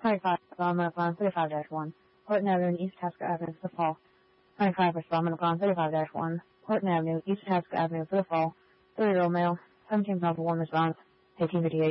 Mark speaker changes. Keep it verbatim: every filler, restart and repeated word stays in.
Speaker 1: twenty-five Ron Minnicon thirty-five dash one, Horton Avenue, East Tasco Avenue, for the fall. twenty-five West Ron Minnicon thirty-five dash one, Horton Avenue, East Tasco Avenue, for the fall. three-year-old male, seventeen pounds one response, eighteen fifty-eight.